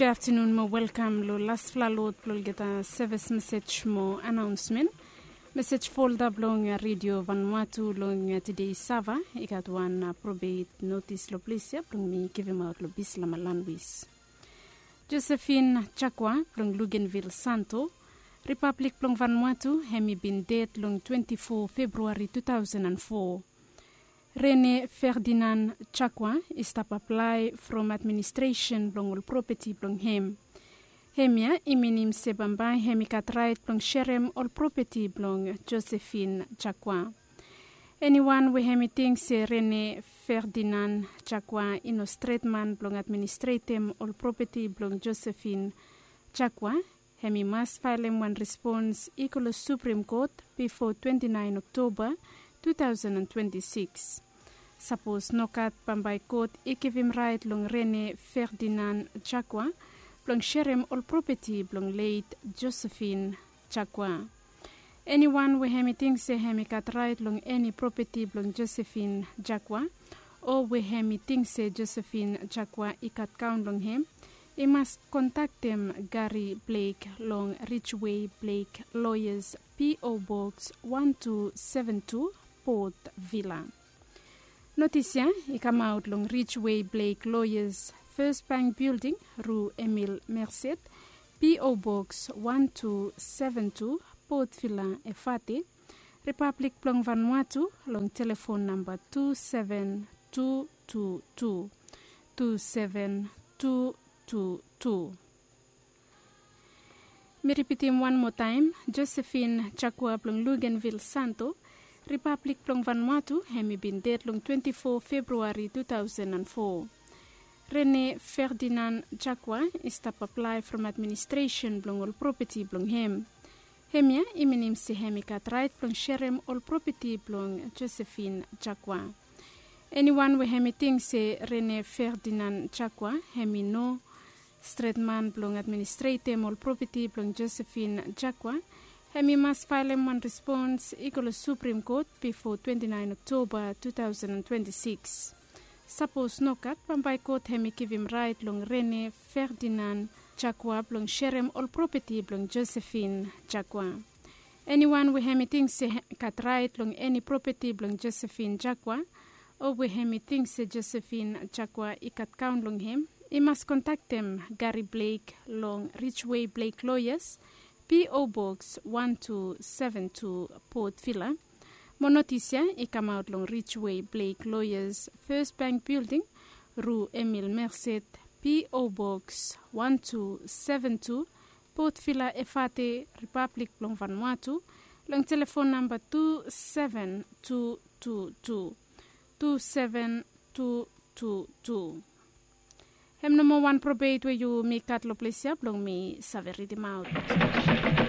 Good afternoon, mo welcome lo last flalot plolgeta service message mo announcement. Message folder blong radio Vanuatu long today sava ikat one probate notice lo police blong mi give him out lo bisla malanwis. Josephine Chakwa blong Luganville Santo Republic blong Vanuatu hemi bin date long 24 February 2004. Rene Ferdinand Chakwa is tap apply from administration blong ul property blong hem. Hemia iminim sebamba hemi kat right blong sherem ol property blong Josephine Chakwa. Anyone we hemi think se Rene Ferdinand Chakwa ino straight man blong administratem ol property blong Josephine Chakwa hemi must file one response equal Supreme Court before 29 October 2026. Suppose nokat pambay court ikivim right long Rene Ferdinand Chakwa blong sherem all property blong late Josephine Chakwa. Anyone we hemi think se hemi kat right long any property blong Josephine Chakwa or we hemi think se Josephine Chakwa ikat count long him, he must contact them Gary Blake long Richway Blake Lawyers P.O. Box 1272 Port Villa. Noticia come out long Richway Blake Lawyers First Bank Building, Rue Emile Merced, P.O. Box 1272, Port Villa, Efate, Republic Plong Vanuatu, long telephone number 27222. 27222. Me repeat him one more time. Josephine Chakwa Plong Luganville Santo, Republic Plong Vanuatu, hemi bin date long 24 February 2004. Rene Ferdinand Chakwa is tap apply from administration blong all property blong hem. Hemia iminim si hemi kat right blong sherem all property blong Josephine Chakwa. Anyone we hemi think se Rene Ferdinand Chakwa hemi no straight man blong administratem all property blong Josephine Chakwa hemi must file one response equal Supreme Court before 29 October 2026. Suppose nokat pambay court hemi give him right long Rene Ferdinand Chakwa blong sherem all property blong Josephine Chakwa. Anyone we hemi think se kat right long any property blong Josephine Chakwa or we hemi think se Josephine Chakwa ikat count long him, he must contact them Gary Blake long Richway Blake Lawyers P.O. Box 1272 Port Villa. Monoticia come out long Richway Blake Lawyers First Bank Building, Rue Emile Merced, P.O. Box 1272, Port Villa, Efate, Republic Plong Vanuatu, long telephone number 27222. 27222. Hem number one probate where you make kat lo plesia blong me saveriti out.